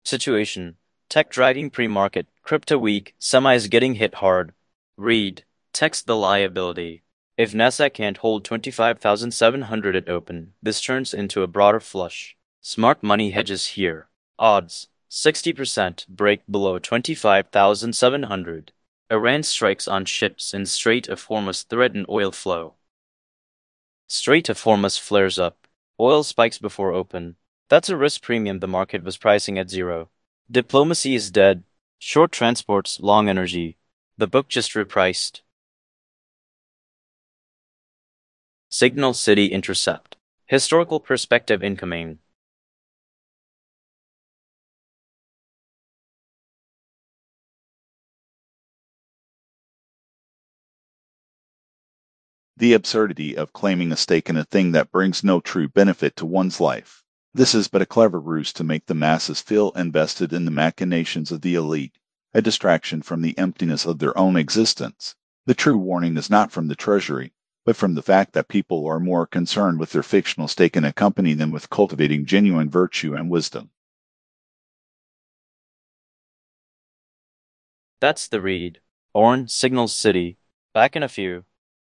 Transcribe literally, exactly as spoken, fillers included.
Situation. Tech driving pre-market. Crypto weak. Semis getting hit hard. Read. Text the liability. If Nasdaq can't hold twenty-five thousand seven hundred at open, this turns into a broader flush. Smart money hedges here. Odds. sixty percent break below twenty-five thousand seven hundred. Iran strikes on ships in Strait of Hormuz threaten oil flow. Strait of Hormuz flares up. Oil spikes before open. That's a risk premium the market was pricing at zero. Diplomacy is dead. Short transports, long energy. The book just repriced. Signal City Intercept. Historical perspective incoming. The absurdity of claiming a stake in a thing that brings no true benefit to one's life. This is but a clever ruse to make the masses feel invested in the machinations of the elite, a distraction from the emptiness of their own existence. The true warning is not from the Treasury, but from the fact that people are more concerned with their fictional stake in a company than with cultivating genuine virtue and wisdom. That's the read. Orn, Signal City. Back in a few.